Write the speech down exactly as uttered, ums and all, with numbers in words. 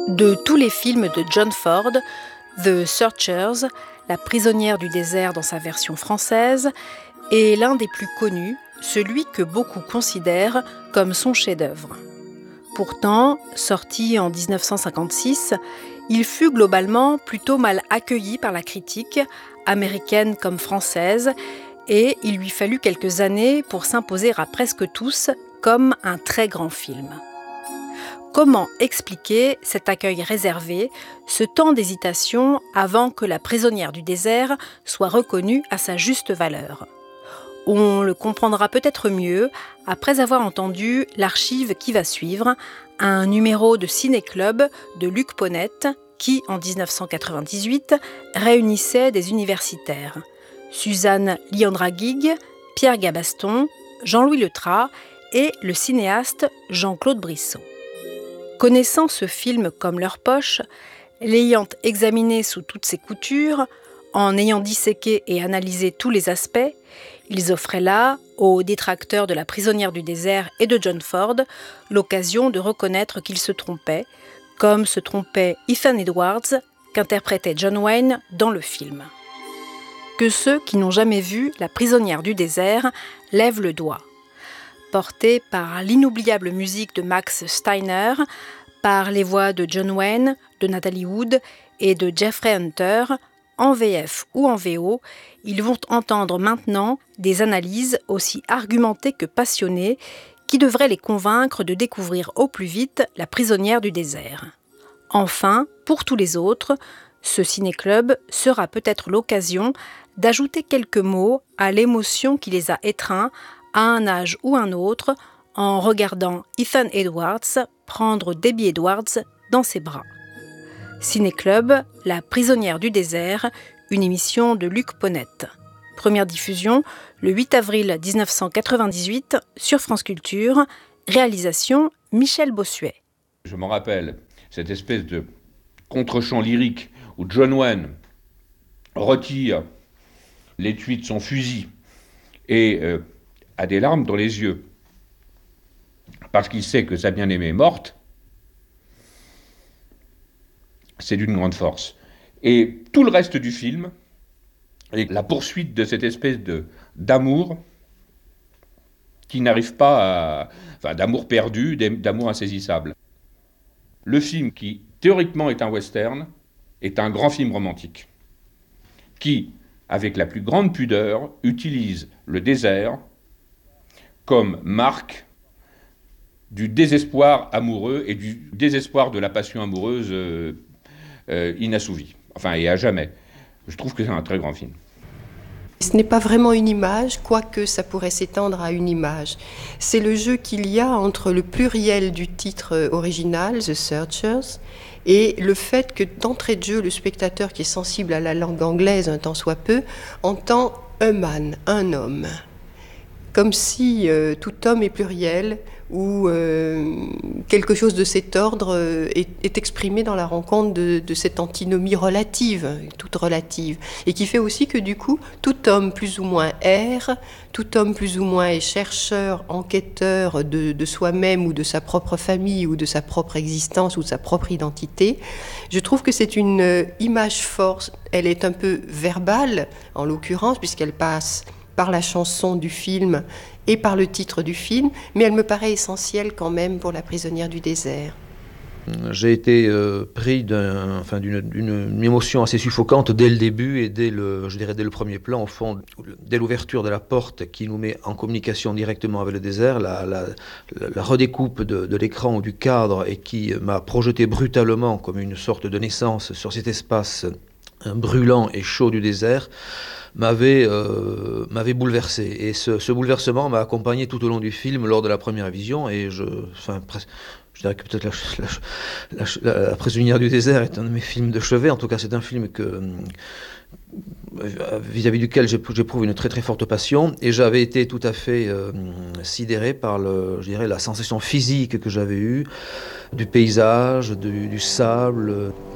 De tous les films de John Ford, The Searchers, La prisonnière du désert dans sa version française, est l'un des plus connus, celui que beaucoup considèrent comme son chef-d'œuvre. Pourtant, sorti en dix-neuf cent cinquante-six, il fut globalement plutôt mal accueilli par la critique, américaine comme française, et il lui fallut quelques années pour s'imposer à presque tous comme un très grand film. Comment expliquer cet accueil réservé, ce temps d'hésitation avant que La prisonnière du désert soit reconnue à sa juste valeur ? On le comprendra peut-être mieux après avoir entendu l'archive qui va suivre, un numéro de Ciné Club de Luc Ponette qui, en dix-neuf cent quatre-vingt-dix-huit, réunissait des universitaires. Suzanne Liandra-Guigues, Pierre Gabaston, Jean-Louis Letras et le cinéaste Jean-Claude Brissot. Connaissant ce film comme leur poche, l'ayant examiné sous toutes ses coutures, en ayant disséqué et analysé tous les aspects, ils offraient là, aux détracteurs de La prisonnière du désert et de John Ford, l'occasion de reconnaître qu'ils se trompaient, comme se trompait Ethan Edwards, qu'interprétait John Wayne dans le film. Que ceux qui n'ont jamais vu La prisonnière du désert lèvent le doigt. Porté par l'inoubliable musique de Max Steiner, par les voix de John Wayne, de Natalie Wood et de Jeffrey Hunter, en V F ou en V O, ils vont entendre maintenant des analyses aussi argumentées que passionnées qui devraient les convaincre de découvrir au plus vite La prisonnière du désert. Enfin, pour tous les autres, ce ciné-club sera peut-être l'occasion d'ajouter quelques mots à l'émotion qui les a étreints à un âge ou un autre, en regardant Ethan Edwards prendre Debbie Edwards dans ses bras. Ciné-Club, La prisonnière du désert, une émission de Luc Ponette. Première diffusion le huit avril dix-neuf cent quatre-vingt-dix-huit sur France Culture. Réalisation Michel Bossuet. Je m'en rappelle, cette espèce de contre-champ lyrique où John Wayne retire l'étui de son fusil et euh, a des larmes dans les yeux, parce qu'il sait que sa bien-aimée est morte, c'est d'une grande force. Et tout le reste du film est la poursuite de cette espèce de, d'amour qui n'arrive pas à... Enfin, d'amour perdu, d'amour insaisissable. Le film, qui théoriquement est un western, est un grand film romantique, qui, avec la plus grande pudeur, utilise le désert comme marque du désespoir amoureux et du désespoir de la passion amoureuse euh, euh, inassouvie, enfin et à jamais. Je trouve que c'est un très grand film. Ce n'est pas vraiment une image, quoique ça pourrait s'étendre à une image. C'est le jeu qu'il y a entre le pluriel du titre original, The Searchers, et le fait que d'entrée de jeu, le spectateur qui est sensible à la langue anglaise un tant soit peu, entend un man, un homme. Comme si euh, tout homme est pluriel ou euh, quelque chose de cet ordre euh, est, est exprimé dans la rencontre de, de cette antinomie relative, toute relative, et qui fait aussi que du coup, tout homme plus ou moins erre, tout homme plus ou moins est chercheur, enquêteur de, de soi-même ou de sa propre famille ou de sa propre existence ou de sa propre identité. Je trouve que c'est une euh, image forte, elle est un peu verbale en l'occurrence puisqu'elle passe par la chanson du film et par le titre du film, mais elle me paraît essentielle quand même pour La prisonnière du désert. J'ai été euh, pris d'un, enfin, d'une, d'une émotion assez suffocante dès le début et dès le, je dirais dès le premier plan, au fond, dès l'ouverture de la porte qui nous met en communication directement avec le désert, la, la, la redécoupe de, de l'écran ou du cadre et qui m'a projeté brutalement comme une sorte de naissance sur cet espace brûlant et chaud du désert, m'avait, euh, m'avait bouleversé. Et ce, ce bouleversement m'a accompagné tout au long du film lors de la première vision. Et je, enfin, presque, je dirais que peut-être la, la, la, la prisonnière du désert est un de mes films de chevet. En tout cas, c'est un film que, vis-à-vis duquel j'éprouve une très très forte passion. Et j'avais été tout à fait euh, sidéré par le, je dirais, la sensation physique que j'avais eue du paysage, du, du sable.